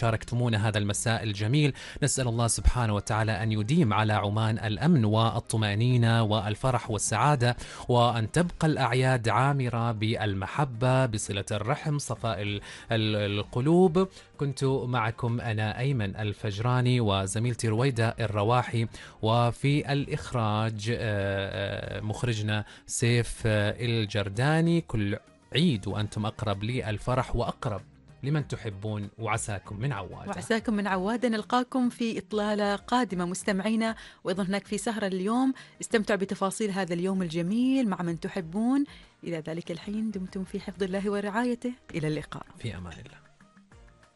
شاركتمونا هذا المساء الجميل. نسأل الله سبحانه وتعالى أن يديم على عمان الأمن والطمأنينة والفرح والسعادة، وأن تبقى الأعياد عامرة بالمحبة، بصلة الرحم، صفاء القلوب. كنت معكم أنا أيمن الفجراني وزميلتي رويدة الرواحي، وفي الإخراج مخرجنا سيف الجرداني. كل عيد وأنتم أقرب للفرح وأقرب لمن تحبون، وعساكم من عوادة. وعساكم من عوادة. نلقاكم في إطلالة قادمة مستمعينا، وأيضا هناك في سهرة اليوم. استمتعوا بتفاصيل هذا اليوم الجميل مع من تحبون. إلى ذلك الحين دمتم في حفظ الله ورعايته. إلى اللقاء، في أمان الله.